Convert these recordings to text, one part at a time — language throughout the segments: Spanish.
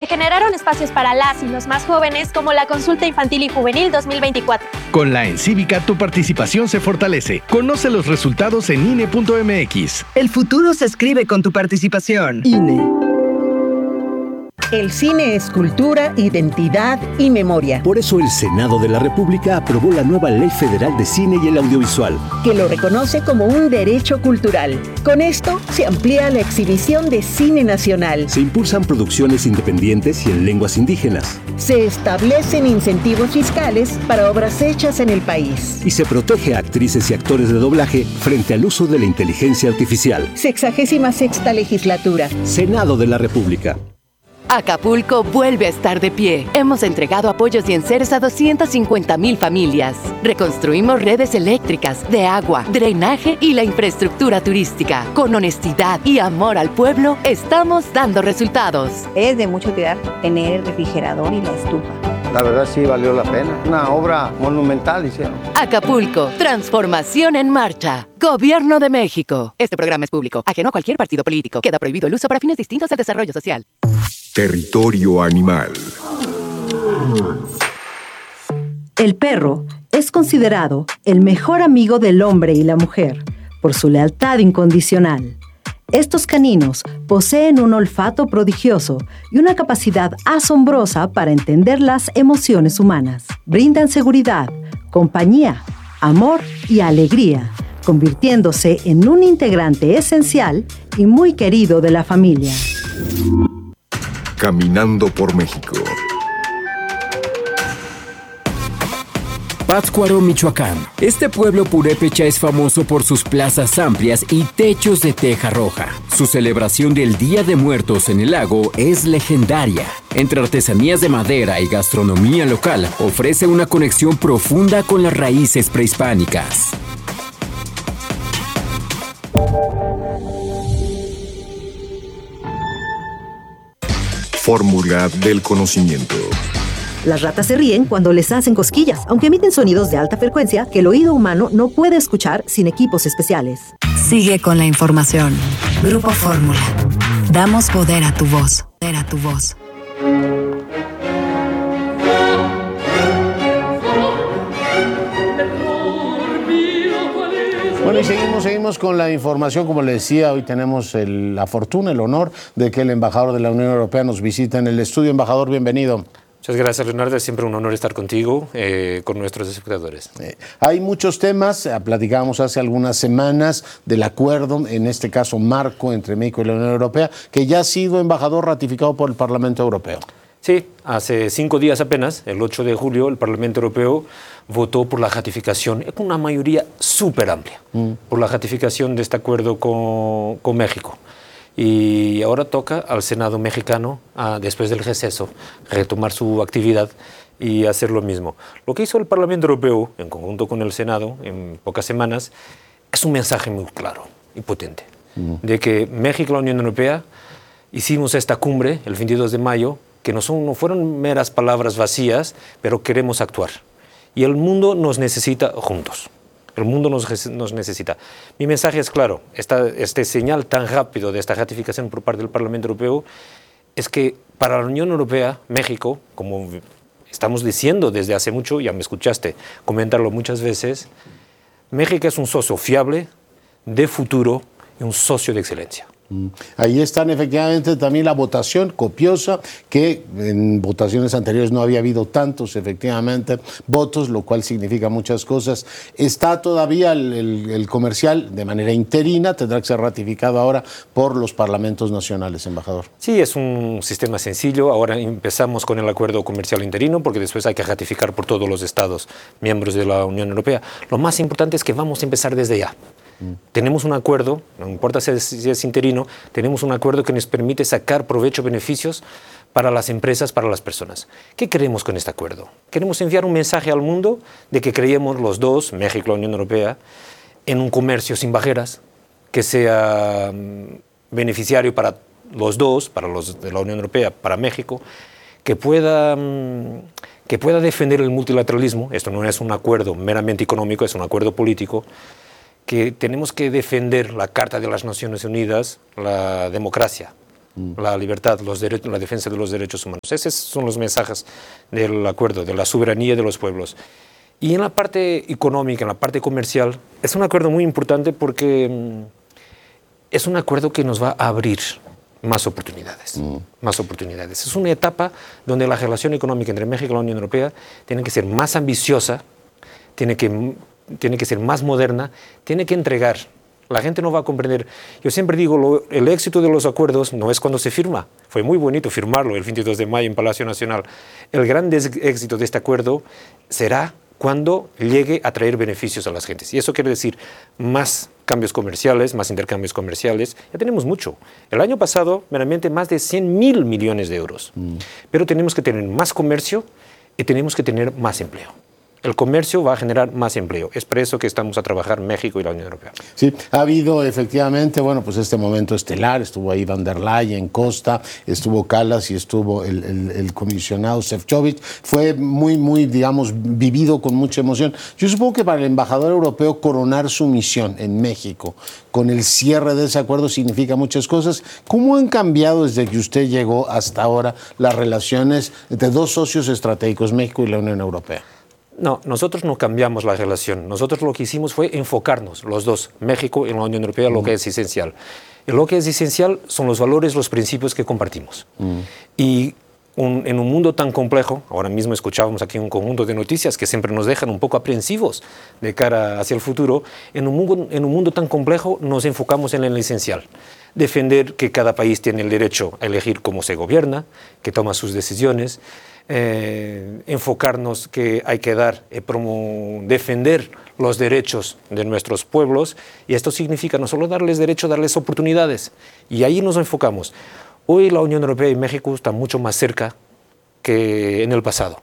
generaron espacios para las y los más jóvenes como la Consulta Infantil y Juvenil 2024. Con la Encívica tu participación se fortalece. Conoce los resultados en INE.mx. El futuro se escribe con tu participación. INE. El cine es cultura, identidad y memoria. Por eso el Senado de la República aprobó la nueva Ley Federal de Cine y el Audiovisual, que lo reconoce como un derecho cultural. Con esto se amplía la exhibición de cine nacional. Se impulsan producciones independientes y en lenguas indígenas. Se establecen incentivos fiscales para obras hechas en el país. Y se protege a actrices y actores de doblaje frente al uso de la inteligencia artificial. 66ª legislatura. Senado de la República. Acapulco vuelve a estar de pie. Hemos entregado apoyos y enseres a 250,000 familias. Reconstruimos redes eléctricas, de agua, drenaje y la infraestructura turística. Con honestidad y amor al pueblo, estamos dando resultados. Es de mucha utilidad tener el refrigerador y la estufa. La verdad sí valió la pena. Una obra monumental hicieron. Acapulco, transformación en marcha. Gobierno de México. Este programa es público, ajeno a cualquier partido político. Queda prohibido el uso para fines distintos del desarrollo social. Territorio animal. El perro es considerado el mejor amigo del hombre y la mujer por su lealtad incondicional. Estos caninos poseen un olfato prodigioso y una capacidad asombrosa para entender las emociones humanas. Brindan seguridad, compañía, amor y alegría, convirtiéndose en un integrante esencial y muy querido de la familia. Caminando por México. Pátzcuaro, Michoacán. Este pueblo purépecha es famoso por sus plazas amplias y techos de teja roja. Su celebración del Día de Muertos en el lago es legendaria. Entre artesanías de madera y gastronomía local, ofrece una conexión profunda con las raíces prehispánicas. Fórmula del conocimiento. Las ratas se ríen cuando les hacen cosquillas, aunque emiten sonidos de alta frecuencia que el oído humano no puede escuchar sin equipos especiales. Sigue con la información. Grupo Fórmula. Damos poder a tu voz. Poder a tu voz. Bueno, y seguimos con la información. Como le decía, hoy tenemos la fortuna, el honor de que el embajador de la Unión Europea nos visita en el estudio. Embajador, bienvenido. Muchas gracias, Leonardo. Es siempre un honor estar contigo, con nuestros espectadores. Hay muchos temas. Platicábamos hace algunas semanas del acuerdo, en este caso marco, entre México y la Unión Europea, que ya ha sido, embajador, ratificado por el Parlamento Europeo. Sí, hace 5 días apenas, el 8 de julio, el Parlamento Europeo votó por la ratificación, con una mayoría súper amplia, por la ratificación de este acuerdo con México. Y ahora toca al Senado mexicano, después del receso, retomar su actividad y hacer lo mismo. Lo que hizo el Parlamento Europeo, en conjunto con el Senado, en pocas semanas, es un mensaje muy claro y potente, de que México y la Unión Europea hicimos esta cumbre el 22 de mayo, que no fueron meras palabras vacías, pero queremos actuar. Y el mundo nos necesita juntos. El mundo nos necesita. Mi mensaje es claro. Este señal tan rápido de esta ratificación por parte del Parlamento Europeo es que para la Unión Europea, México, como estamos diciendo desde hace mucho, ya me escuchaste comentarlo muchas veces, México es un socio fiable, de futuro y un socio de excelencia. Ahí están efectivamente también la votación copiosa, que en votaciones anteriores no había habido tantos efectivamente votos, lo cual significa muchas cosas. Está todavía el comercial de manera interina, tendrá que ser ratificado ahora por los parlamentos nacionales, embajador. Sí, es un sistema sencillo. Ahora empezamos con el acuerdo comercial interino, porque después hay que ratificar por todos los estados miembros de la Unión Europea. Lo más importante es que vamos a empezar desde ya. Tenemos un acuerdo, no importa si es interino, tenemos un acuerdo que nos permite sacar provecho, beneficios para las empresas, para las personas. ¿Qué queremos con este acuerdo? Queremos enviar un mensaje al mundo de que creemos los dos, México y la Unión Europea, en un comercio sin barreras, que sea beneficiario para los dos, para los de la Unión Europea, para México, que pueda defender el multilateralismo. Esto no es un acuerdo meramente económico, es un acuerdo político, que tenemos que defender la Carta de las Naciones Unidas, la democracia, la libertad, los derechos, la defensa de los derechos humanos. Esos son los mensajes del acuerdo, de la soberanía de los pueblos. Y en la parte económica, en la parte comercial, es un acuerdo muy importante porque es un acuerdo que nos va a abrir más oportunidades, más oportunidades. Es una etapa donde la relación económica entre México y la Unión Europea tiene que ser más ambiciosa, tiene que ser más moderna, tiene que entregar. La gente no va a comprender. Yo siempre digo, el éxito de los acuerdos no es cuando se firma. Fue muy bonito firmarlo el 22 de mayo en Palacio Nacional. El gran éxito de este acuerdo será cuando llegue a traer beneficios a las gentes. Y eso quiere decir más cambios comerciales, más intercambios comerciales. Ya tenemos mucho. El año pasado, meramente más de 100.000 millones de euros. Pero tenemos que tener más comercio y tenemos que tener más empleo. El comercio va a generar más empleo. Es por eso que estamos a trabajar México y la Unión Europea. Sí, ha habido efectivamente, bueno, pues este momento estelar. Estuvo ahí Van der Leyen, Costa, estuvo Kallas y estuvo el comisionado Šefčovič. Fue muy, digamos, vivido con mucha emoción. Yo supongo que para el embajador europeo coronar su misión en México con el cierre de ese acuerdo significa muchas cosas. ¿Cómo han cambiado desde que usted llegó hasta ahora las relaciones entre dos socios estratégicos, México y la Unión Europea? No, nosotros no cambiamos la relación. Nosotros lo que hicimos fue enfocarnos, los dos, México y la Unión Europea, lo que es esencial. Y lo que es esencial son los valores, los principios que compartimos. Y en un mundo tan complejo, ahora mismo escuchábamos aquí un conjunto de noticias que siempre nos dejan un poco aprensivos de cara hacia el futuro, en un mundo tan complejo nos enfocamos en lo esencial. Defender que cada país tiene el derecho a elegir cómo se gobierna, que toma sus decisiones, enfocarnos que hay que defender los derechos de nuestros pueblos, y esto significa no solo darles derecho, darles oportunidades, y ahí nos enfocamos. Hoy la Unión Europea y México están mucho más cerca que en el pasado,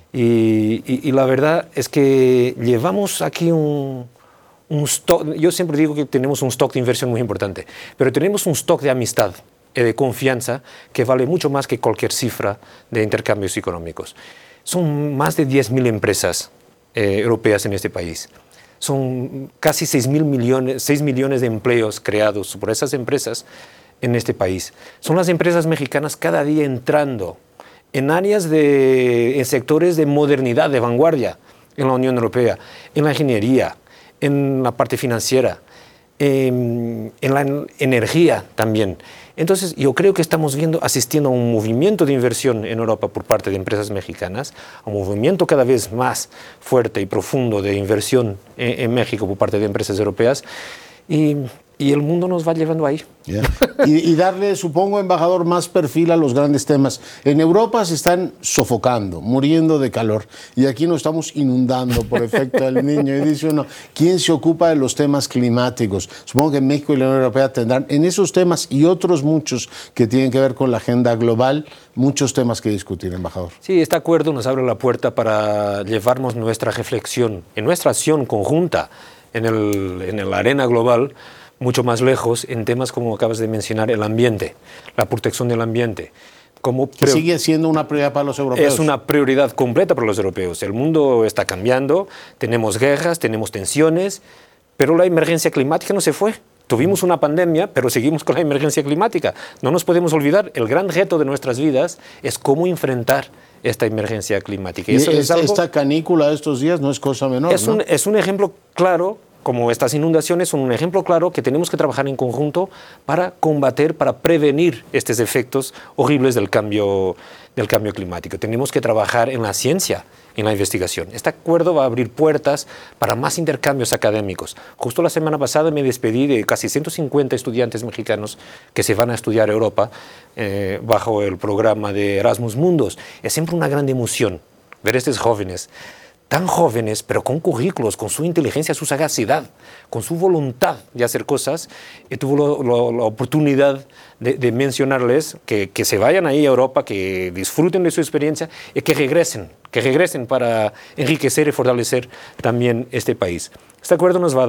y la verdad es que llevamos aquí un stock. Yo siempre digo que tenemos un stock de inversión muy importante, pero tenemos un stock de amistad y de confianza que vale mucho más que cualquier cifra de intercambios económicos. Son más de 10.000 empresas europeas en este país. Son casi 6 millones de empleos creados por esas empresas en este país. Son las empresas mexicanas cada día entrando en áreas en sectores de modernidad, de vanguardia en la Unión Europea, en la ingeniería, en la parte financiera, en la energía también. Entonces, yo creo que estamos asistiendo a un movimiento de inversión en Europa por parte de empresas mexicanas, a un movimiento cada vez más fuerte y profundo de inversión en México por parte de empresas europeas, y el mundo nos va llevando ahí. Yeah. Y darle, supongo, embajador, más perfil a los grandes temas. En Europa se están sofocando, muriendo de calor, y aquí nos estamos inundando por efecto del Niño. Y dice uno, ¿quién se ocupa de los temas climáticos? Supongo que México y la Unión Europea tendrán en esos temas y otros muchos que tienen que ver con la agenda global, muchos temas que discutir, embajador. Sí, este acuerdo nos abre la puerta para llevarnos nuestra reflexión, en nuestra acción conjunta en la arena global, mucho más lejos en temas como acabas de mencionar, el ambiente, la protección del ambiente. Que sigue siendo una prioridad para los europeos. Es una prioridad completa para los europeos. El mundo está cambiando, tenemos guerras, tenemos tensiones, pero la emergencia climática no se fue. Tuvimos una pandemia, pero seguimos con la emergencia climática. No nos podemos olvidar, el gran reto de nuestras vidas es cómo enfrentar esta emergencia climática. Y esta canícula de estos días no es cosa menor, ¿no? Es un ejemplo claro, como estas inundaciones son un ejemplo claro que tenemos que trabajar en conjunto para combater, para prevenir estos efectos horribles del cambio climático. Tenemos que trabajar en la ciencia, en la investigación. Este acuerdo va a abrir puertas para más intercambios académicos. Justo la semana pasada me despedí de casi 150 estudiantes mexicanos que se van a estudiar a Europa bajo el programa de Erasmus Mundus. Es siempre una gran emoción ver a estos jóvenes, tan jóvenes, pero con currículos, con su inteligencia, su sagacidad, con su voluntad de hacer cosas. Y tuve la oportunidad de mencionarles que se vayan ahí a Europa, que disfruten de su experiencia y que regresen para enriquecer y fortalecer también este país. Este acuerdo nos va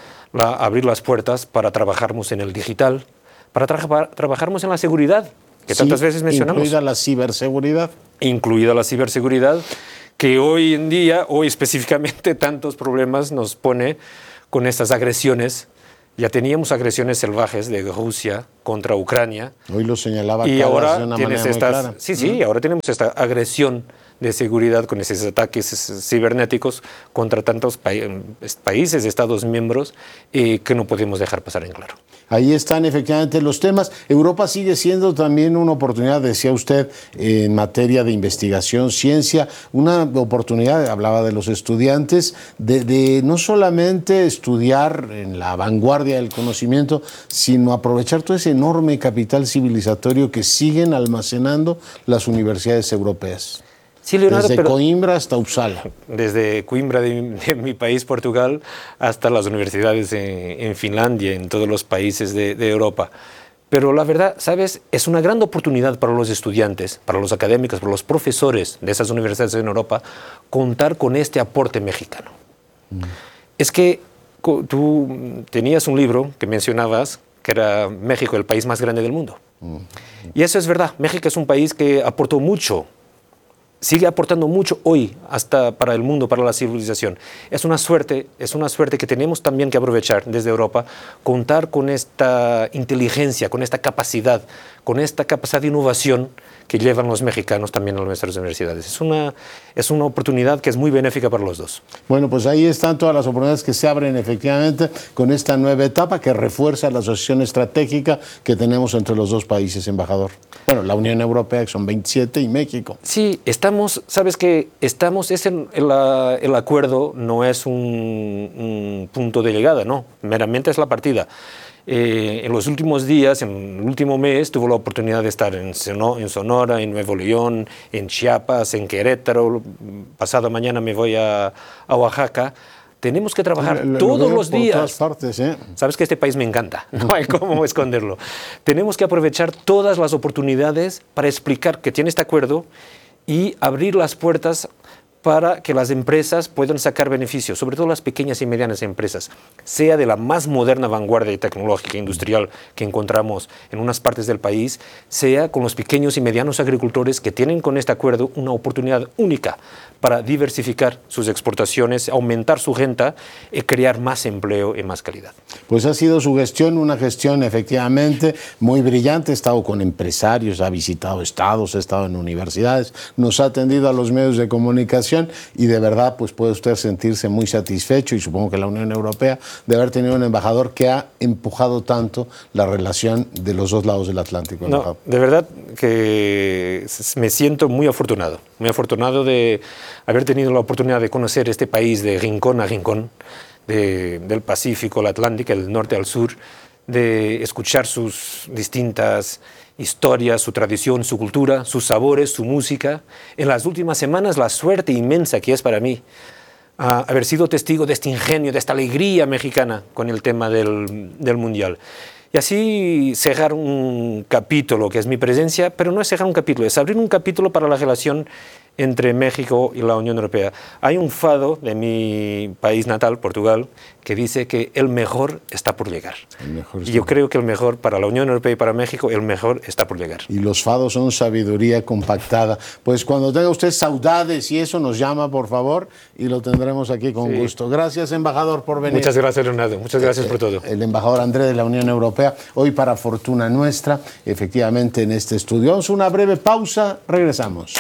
a abrir las puertas para trabajarnos en el digital, para trabajarnos en la seguridad, que tantas veces mencionamos. Incluida la ciberseguridad. Incluida la ciberseguridad, que hoy específicamente, tantos problemas nos pone con estas agresiones Ya teníamos agresiones salvajes de Rusia contra Ucrania. Hoy lo señalaba y Callas ahora de una tienes manera muy clara. Sí, ahora tenemos esta agresión de seguridad con esos ataques cibernéticos contra tantos países, estados miembros, que no podemos dejar pasar en claro. Ahí están efectivamente los temas. Europa sigue siendo también una oportunidad, decía usted, en materia de investigación, ciencia, una oportunidad, hablaba de los estudiantes, de no solamente estudiar en la vanguardia del conocimiento, sino aprovechar todo ese enorme capital civilizatorio que siguen almacenando las universidades europeas. Sí, Leonardo, desde Coimbra hasta Uppsala. Desde Coimbra de mi país, Portugal, hasta las universidades en Finlandia, en todos los países de Europa. Pero la verdad, ¿sabes? Es una gran oportunidad para los estudiantes, para los académicos, para los profesores de esas universidades en Europa, contar con este aporte mexicano. Es que tú tenías un libro que mencionabas, que era México, el país más grande del mundo. Y eso es verdad. México es un país que aportó mucho, sigue aportando mucho hoy hasta para el mundo, para la civilización. Es una suerte que tenemos también que aprovechar desde Europa, contar con esta inteligencia, con esta capacidad de innovación que llevan los mexicanos también a nuestras universidades. Es una oportunidad que es muy benéfica para los dos. Bueno, pues ahí están todas las oportunidades que se abren efectivamente con esta nueva etapa que refuerza la asociación estratégica que tenemos entre los dos países, embajador. Bueno, la Unión Europea, que son 27, y México. Sí, sabes que el acuerdo no es un punto de llegada, no, meramente es la partida. En los últimos días, en el último mes, tuve la oportunidad de estar en Sonora, en Nuevo León, en Chiapas, en Querétaro. Pasado mañana me voy a Oaxaca. Tenemos que trabajar todos los días. Por todas partes, ¿eh? Sabes que este país me encanta, no hay cómo esconderlo. Tenemos que aprovechar todas las oportunidades para explicar que tiene este acuerdo y abrir las puertas para que las empresas puedan sacar beneficios, sobre todo las pequeñas y medianas empresas, sea de la más moderna vanguardia tecnológica e industrial que encontramos en unas partes del país, sea con los pequeños y medianos agricultores que tienen con este acuerdo una oportunidad única para diversificar sus exportaciones, aumentar su renta y crear más empleo y más calidad. Pues ha sido su gestión, una gestión efectivamente muy brillante. Ha estado con empresarios, ha visitado estados, ha estado en universidades, nos ha atendido a los medios de comunicación y de verdad pues puede usted sentirse muy satisfecho, y supongo que la Unión Europea, de haber tenido un embajador que ha empujado tanto la relación de los dos lados del Atlántico. No, de verdad que me siento muy afortunado de haber tenido la oportunidad de conocer este país de rincón a rincón, del Pacífico al Atlántico, del norte al sur, de escuchar sus distintas historias, su tradición, su cultura, sus sabores, su música. En las últimas semanas, la suerte inmensa que es para mí haber sido testigo de este ingenio, de esta alegría mexicana con el tema del Mundial. Y así cerrar un capítulo, que es mi presencia, pero no es cerrar un capítulo, es abrir un capítulo para la relación entre México y la Unión Europea. Hay un fado de mi país natal, Portugal, que dice que el mejor está por llegar. Y yo creo que el mejor para la Unión Europea y para México, el mejor está por llegar. Y los fados son sabiduría compactada. Pues cuando tenga usted saudades y eso, nos llama, por favor, y lo tendremos aquí con gusto. Gracias, embajador, por venir. Muchas gracias, Leonardo. Muchas gracias por todo. El embajador André de la Unión Europea, hoy para fortuna nuestra, efectivamente en este estudio. Vamos a una breve pausa, regresamos.